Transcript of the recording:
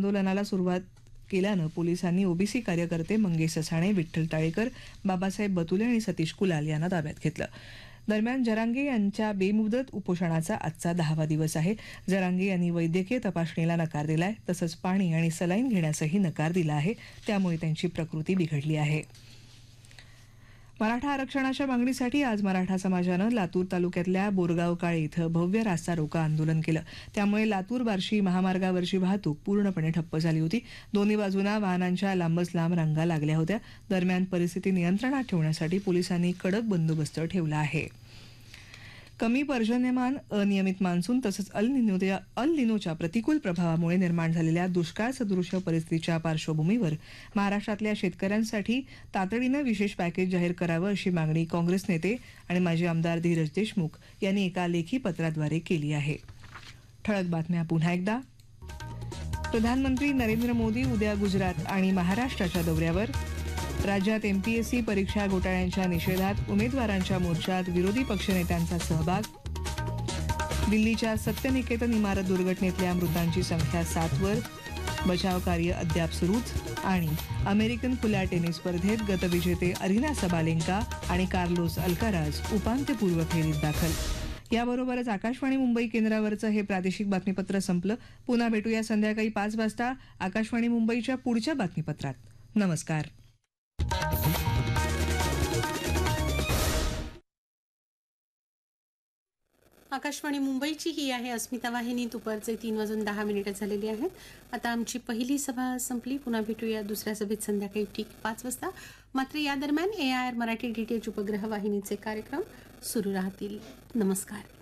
आंदोलनाला सुरुवात केल्यानं पोलिसांनी ओबीसी कार्यकर्ते मंगेश ससाणे, विठ्ठल टाळेकर, बाबासाहेब बतुले आणि सतीश कुलाल यांना ताब्यात घेतलं. दरम्यान जरांगे यांच्या बेमुदत उपोषणाचा आजचा 10वा दिवस आहे. जरांगे यांनी वैद्यकीय तपासणीला नकार दिलाय, तसंच पाणी आणि सलाईन घेण्यासही नकार दिला आहे. त्यामुळे त्यांची प्रकृती बिघडली आहे. मराठा आरक्षणाच्या मागणीसाठी आज मराठा समाजानं लातूर तालुक्यातल्या बोरगाव काळे इथं भव्य रास्ता रोको आंदोलन केलं. त्यामुळे लातूर बार्शी महामार्गावरची वाहतूक पूर्णपणे ठप्प झाली होती. दोन्ही बाजूंना वाहनांच्या लांबच लांब रांगा लागल्या होत्या. दरम्यान परिस्थिती नियंत्रणात ठेवण्यासाठी पोलिसांनी कडक बंदोबस्त ठेवला आहे. कमी पर्जन्यमान, अनियमित मान्सून तसंच अल निनोच्या प्रतिकूल प्रभावामुळे निर्माण झालेल्या दुष्काळ सदृश परिस्थितीच्या पार्श्वभूमीवर महाराष्ट्रातल्या शेतकऱ्यांसाठी तातडीनं विशेष पॅकेज जाहीर करावं अशी मागणी काँग्रेस नेते आणि माजी आमदार धीरज देशमुख यांनी एका लेखी पत्राद्वारे केली आहे. ठळक बातम्या पुन्हा एकदा. प्रधानमंत्री नरेंद्र मोदी उद्या गुजरात आणि महाराष्ट्राच्या दौऱ्यावर. राज्यात एमपीएससी परीक्षा घोटाळ्यांच्या निषेधात उमेदवारांच्या मोर्चात विरोधी पक्षनेत्यांचा सहभाग. दिल्लीच्या सत्यनिकेतन इमारत दुर्घटनेतल्या मृतांची संख्या 7वर. बचाव कार्य अद्याप सुरूच. आणि अमेरिकन खुल्या टेनिस स्पर्धेत गतविजेते अरिना सबालेंका आणि कार्लोस अल्काराज उपांत्यपूर्व फेरीत दाखल. याबरोबरच आकाशवाणी मुंबई केंद्रावरचं हे प्रादेशिक बातमीपत्र संपलं. पुन्हा भेटूया संध्याकाळी 5 वाजता आकाशवाणी मुंबईच्या पुढच्या बातमीपत्रात. नमस्कार. आकाशवाणी मुंबईची ही आहे अस्मिता वाहिनी. दुपारचे 3:10 झालेली आहेत. आता आमची पहिली सभा संपली. पुन्हा भेटूया दुसऱ्या सभेत संध्याकाळी ठीक 5 वाजता. मात्र या दरम्यान AIR मराठी DTH उपग्रह वाहिनीचे कार्यक्रम सुरू राहतील. नमस्कार.